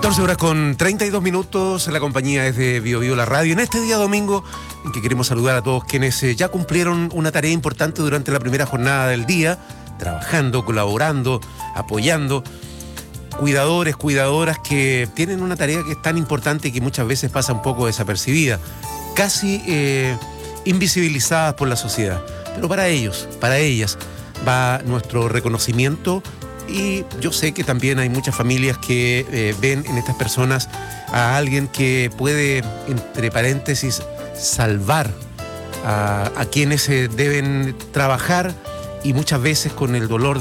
14 horas con 32 minutos, la compañía es de Bio Bio, la radio. En este día domingo, en que queremos saludar a todos quienes ya cumplieron una tarea importante durante la primera jornada del día, trabajando, colaborando, apoyando. Cuidadores, cuidadoras que tienen una tarea que es tan importante y que muchas veces pasa un poco desapercibida, casi invisibilizadas por la sociedad. Pero para ellos, para ellas, va nuestro reconocimiento. Y yo sé que también hay muchas familias que ven en estas personas a alguien que puede, entre paréntesis, salvar a quienes deben trabajar y muchas veces con el dolor